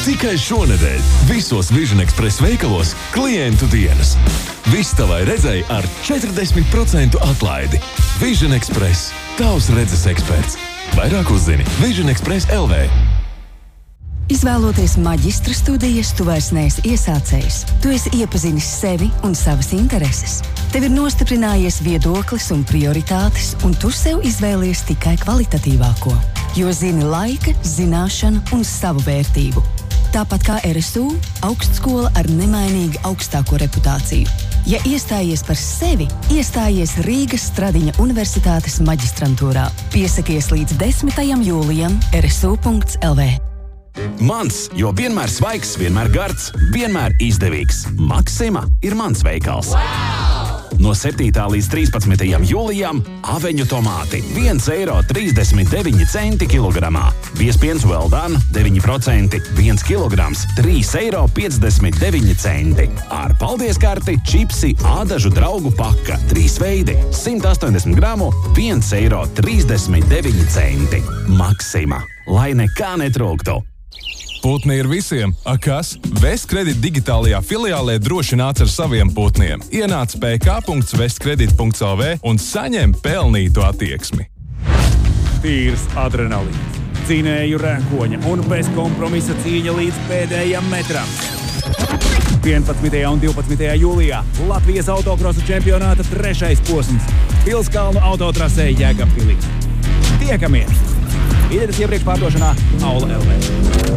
Tikai šonedēļ visos Vision Express veikalos klientu dienas. Viss tavai redzei ar 40% atlaidi. Vision Express. Tavs redzes eksperts. Vairāk uzzini Vision Express LV. Izvēloties maģistra studijas, tu vairs neesi iesācējs. Tu esi iepazinis sevi un savas intereses. Tev ir nostiprinājies viedoklis un prioritātes, un tu sev izvēlies tikai kvalitatīvāko. Jo zini laika, zināšanu un savu vērtību. Tāpat kā RSU, augstskola ar nemainīgi augstāko reputāciju. Ja iestājies par sevi, iestājies Rīgas Stradiņa Universitātes maģistrantūrā. Piesakies līdz 10. jūlijam rsu.lv. Mans, jo vienmēr svaigs, vienmēr gards, vienmēr izdevīgs. Maksima ir mans veikals. No 7. līdz 13. jūlijam aveņu tomāti 1,39 € kilogramā. Biespiens well done 9%, 1 kilograms 3,59 €. Ar paldies karti čipsi ādažu draugu paka 3 veidi 180 gramu 1,39 €. Maksima, lai nekā netrūktu. Putni ir visiem, kas? Vestkredit digitālajā filiālē droši nāc ar saviem putniem. Ienāc pk.vestkredit.lv un saņem pelnītu attieksmi. Tīrs adrenalīns, cīnēju rēkoņa un bez kompromisa cīņa līdz pēdējam metram. 11. un 12. jūlijā Latvijas autokrosa čempionāta 3. posms Pilskalnu autotrasē Jēkabpilī. Tiekamies! Biļetes iepriekš pārdošanā Aula LV.